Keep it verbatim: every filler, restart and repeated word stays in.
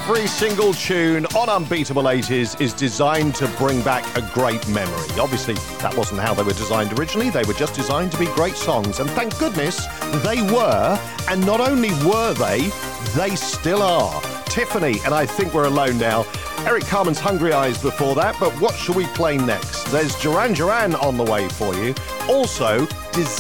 Every single tune on Unbeatable eighties is designed to bring back a great memory. Obviously, that wasn't how they were designed originally. They were just designed to be great songs. And thank goodness they were. And not only were they, they still are. Tiffany, and I Think We're Alone Now. Eric Carmen's Hungry Eyes before that. But what shall we play next? There's Duran Duran on the way for you. Also, Desire.